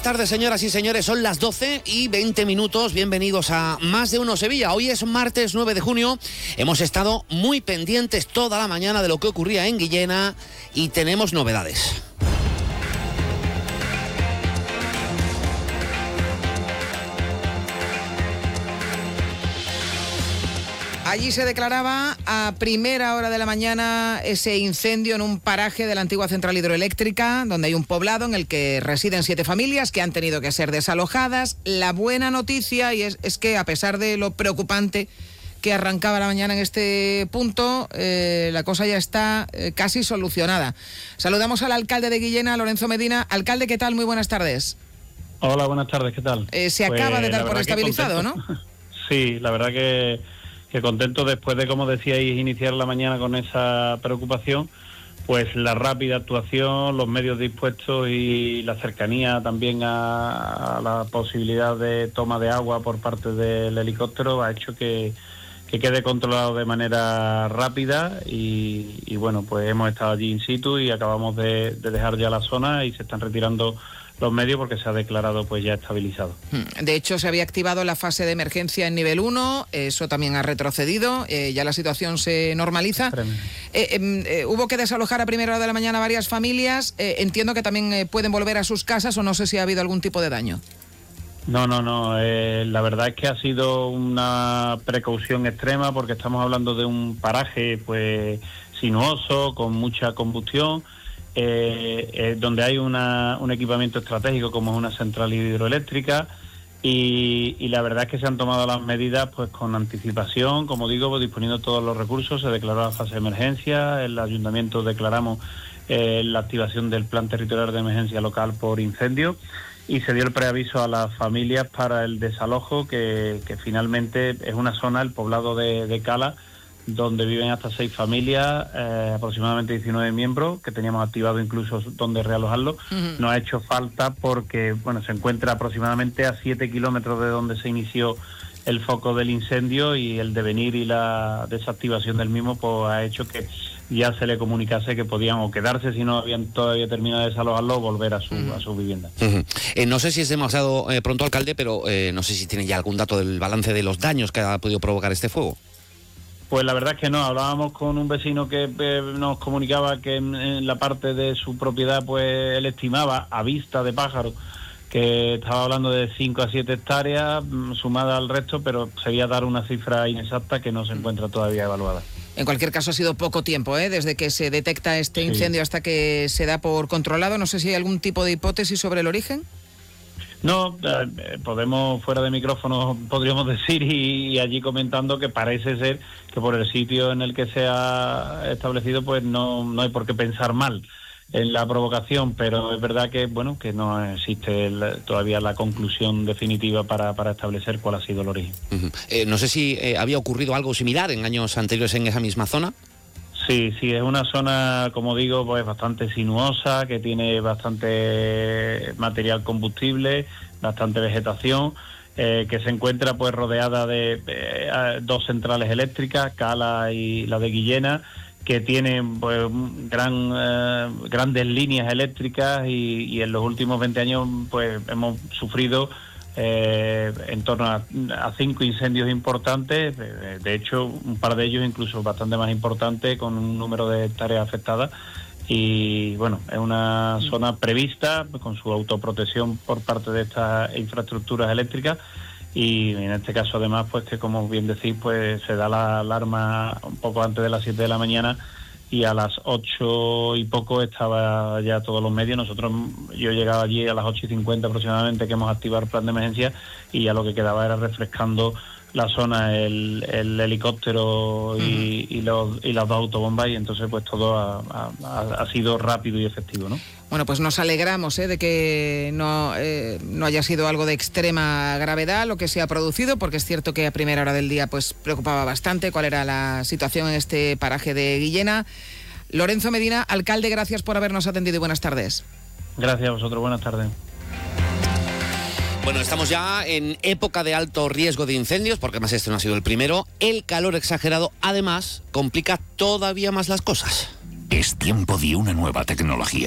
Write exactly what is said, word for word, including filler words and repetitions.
tardes, señoras y señores. Son las doce y veinte minutos. Bienvenidos a Más de Uno Sevilla. Hoy es martes nueve de junio. Hemos estado muy pendientes toda la mañana de lo que ocurría en Guillena y tenemos novedades. Allí se declaraba a primera hora de la mañana ese incendio en un paraje de la antigua central hidroeléctrica, donde hay un poblado en el que residen siete familias que han tenido que ser desalojadas. La buena noticia y es, es que a pesar de lo preocupante que arrancaba la mañana en este punto, eh, la cosa ya está eh, casi solucionada. Saludamos al alcalde de Guillena, Lorenzo Medina. Alcalde, ¿qué tal? Muy buenas tardes. Hola, buenas tardes, ¿qué tal? Eh, se pues, acaba de dar por estabilizado, ¿no? Sí, la verdad que... que contento después de, como decíais, iniciar la mañana con esa preocupación, pues la rápida actuación, los medios dispuestos y la cercanía también a, a la posibilidad de toma de agua por parte del helicóptero ha hecho que, que quede controlado de manera rápida y, y bueno, pues hemos estado allí in situ y acabamos de, de dejar ya la zona y se están retirando los medios porque se ha declarado pues ya estabilizado. De hecho, se había activado la fase de emergencia en nivel uno, eso también ha retrocedido, eh, ya la situación se normaliza. Eh, eh, hubo que desalojar a primera hora de la mañana varias familias, eh, entiendo que también eh, pueden volver a sus casas o no sé si ha habido algún tipo de daño. No, no, no, eh, la verdad es que ha sido una precaución extrema porque estamos hablando de un paraje pues sinuoso, con mucha combustión, Eh, eh, donde hay una, un equipamiento estratégico como es una central hidroeléctrica y, y la verdad es que se han tomado las medidas pues con anticipación, como digo, pues, disponiendo todos los recursos. Se declaró la fase de emergencia, el ayuntamiento declaramos eh, la activación del plan territorial de emergencia local por incendio y se dio el preaviso a las familias para el desalojo que, que finalmente es una zona, el poblado de, de Cala, donde viven hasta seis familias, eh, aproximadamente diecinueve miembros, que teníamos activado incluso donde realojarlo. Uh-huh. Nos ha hecho falta porque bueno, se encuentra aproximadamente a siete kilómetros de donde se inició el foco del incendio y el devenir y la desactivación del mismo pues ha hecho que ya se le comunicase que podían o quedarse si no habían todavía terminado de desalojarlo o volver a su, uh-huh. a su vivienda. Uh-huh. Eh, no sé si es demasiado eh, pronto, alcalde, pero eh, no sé si tiene ya algún dato del balance de los daños que ha podido provocar este fuego. Pues la verdad es que no, hablábamos con un vecino que eh, nos comunicaba que en, en la parte de su propiedad pues él estimaba a vista de pájaro que estaba hablando de cinco a siete hectáreas sumada al resto, pero sería dar una cifra inexacta que no se encuentra todavía evaluada. En cualquier caso ha sido poco tiempo, ¿eh? Desde que se detecta este incendio sí. hasta que se da por controlado. No sé si hay algún tipo de hipótesis sobre el origen. No, eh, podemos, fuera de micrófono, podríamos decir, y, y allí comentando que parece ser que por el sitio en el que se ha establecido, pues no, no hay por qué pensar mal en la provocación, pero es verdad que bueno que no existe el, todavía la conclusión definitiva para, para establecer cuál ha sido el origen. Uh-huh. Eh, no sé si eh, había ocurrido algo similar en años anteriores en esa misma zona. Sí, sí, es una zona, como digo, pues bastante sinuosa, que tiene bastante material combustible, bastante vegetación, eh, que se encuentra pues rodeada de eh, dos centrales eléctricas, Cala y la de Guillena, que tienen pues gran, eh, grandes líneas eléctricas y, y en los últimos veinte años pues hemos sufrido Eh, en torno a, a cinco incendios importantes, de, de hecho un par de ellos incluso bastante más importantes con un número de hectáreas afectadas y bueno, es una zona prevista con su autoprotección por parte de estas infraestructuras eléctricas y en este caso además pues que como bien decís pues se da la alarma un poco antes de las siete de la mañana y a las ocho y poco estaba ya todos los medios. Nosotros, yo he llegado allí a las ocho y cincuenta aproximadamente que hemos activado el plan de emergencia y ya lo que quedaba era refrescando la zona, el, el helicóptero y, y, los, y las dos autobombas y entonces pues todo ha, ha, ha sido rápido y efectivo, ¿no? Bueno, pues nos alegramos ¿eh? de que no, eh, no haya sido algo de extrema gravedad lo que se ha producido, porque es cierto que a primera hora del día pues preocupaba bastante cuál era la situación en este paraje de Guillena. Lorenzo Medina, alcalde, gracias por habernos atendido y buenas tardes. Gracias a vosotros, buenas tardes. Bueno, estamos ya en época de alto riesgo de incendios, porque además este no ha sido el primero. El calor exagerado, además, complica todavía más las cosas. Es tiempo de una nueva tecnología.